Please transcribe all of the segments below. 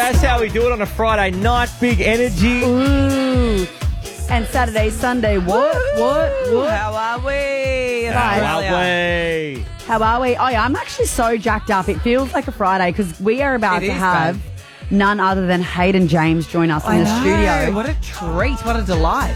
That's how we do it on a Friday night. Big energy. Ooh. And Saturday, Sunday, what? How are we? How are we? How are we? Oh, yeah, I'm actually so jacked up. It feels like a Friday because we are about to have none other than Hayden James join us in the studio. What a treat. What a delight.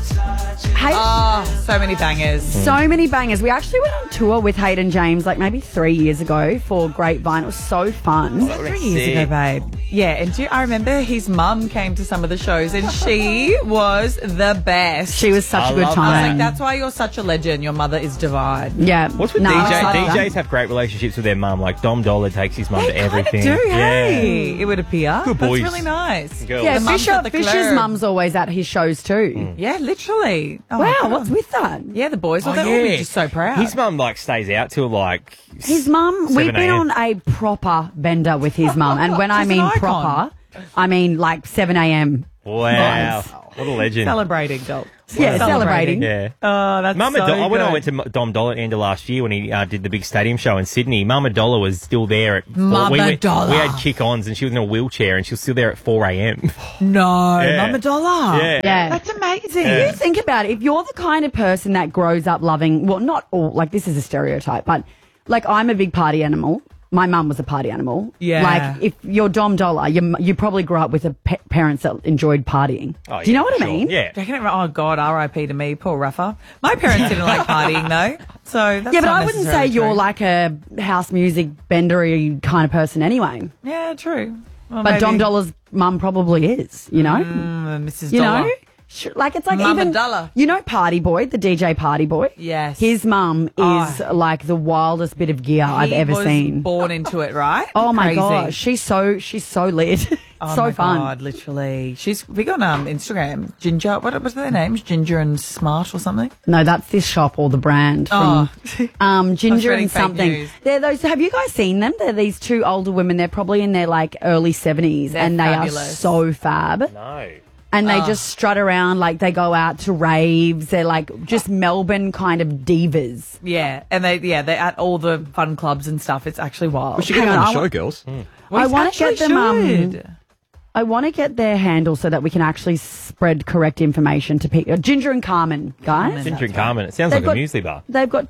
Hayden, So many bangers. so many bangers. We actually went on tour with Hayden James like maybe 3 years ago for Grapevine. It was so fun. 3 years ago, babe. Yeah, and I remember his mum came to some of the shows and she was the best. She was such a good love time. I was like, that's why you're such a legend. Your mother is divine. Yeah. What's with DJs have great relationships with their mum. Like Dom Dollar takes his mum to everything. They do, hey? It would appear. Good boys. That's really nice. Girls. Yeah, The mums at the Fisher's club. mum's always at his shows too. Yeah, literally. Oh my Wow, God. what's with that? Yeah, the boys. Well, they'll all be just so proud. His mum like stays out till like His mum, 7 we've been a.m. on a proper bender with his mum. And when I She's an mean icon. proper, I mean like 7 a.m. Wow, vibes. what a legend. Celebrating, doll. Yeah, celebrating. Yeah. Oh, that's Mama so Dollar, when I good. went to Dom Dollar at the end of last year when he did the big stadium show in Sydney, Mama Dollar was still there at Mama Dollar. We had kick-ons and she was in a wheelchair and she was still there at 4 a.m. No, Yeah. Mama Dollar. Yeah. Yeah. That's amazing. You think about it, if you're the kind of person that grows up loving, well, not all, like this is a stereotype, but like I'm a big party animal. My mum was a party animal. Yeah. Like if you're Dom Dollar, you probably grew up with parents that enjoyed partying. Oh, Do you yeah, know what sure. I mean? Yeah. Do you reckon oh God, R.I.P. to me, poor Rafa. My parents didn't like partying though, so that's Yeah, but not I wouldn't say necessarily you're true. like a house music bendery kind of person anyway. Yeah, true. Well, But maybe, Dom Dollar's mum probably is, you know? Mrs. You Dollar. know? Like it's like Mama even Dollar. you know Party Boy, the DJ Party Boy. Yes. His mum is like the wildest bit of gear I've He ever was seen. born into it, right? Oh my Crazy. gosh, she's so lit. Oh so my fun. God, literally. She's big on Instagram. Ginger, what was their names? Ginger and Smart or something? No, that's this shop or the brand from Ginger reading and fake something. news. They're those. Have you guys seen them? They're these two older women. They're probably in their like early 70s, and they are fabulous. so fab. No. And they just strut around like they go out to raves. They're like just Melbourne kind of divas. Yeah, and they're at all the fun clubs and stuff. It's actually wild. We should get Hang them on, on the I show, girls. I want to get them. should. I want to get their handle so that we can actually spread correct information to people. Ginger and Carmen, guys. Ginger and Carmen. It sounds They've like got- a muesli bar. They've got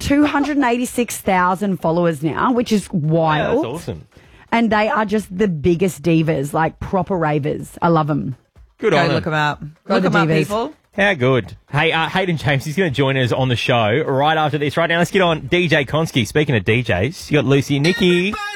286,000 followers now, which is Yeah, wild. that's awesome. And they are just the biggest divas, like proper ravers. I love them. Good Go on look them. them up. Go Look the them up, divas. people. How good. Hey, Hayden James, he's going to join us on the show right after this. Right now, let's get on DJ Konski. Speaking of DJs, you got Lucy and Nikki.